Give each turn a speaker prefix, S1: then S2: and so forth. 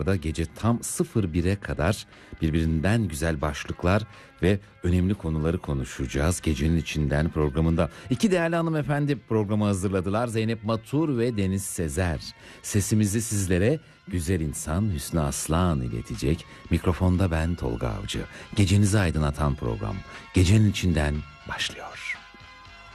S1: dakikalarda gece tam 01'e kadar birbirinden güzel başlıklar ve önemli konuları konuşacağız Gecenin İçinden programında. İki değerli hanımefendi programı hazırladılar. Zeynep Matur ve Deniz Sezer. Sesimizi sizlere güzel insan Hüsnü Aslan iletecek. Mikrofonda ben Tolga Avcı. Gecenizi aydınlatan program Gecenin İçinden başlıyor.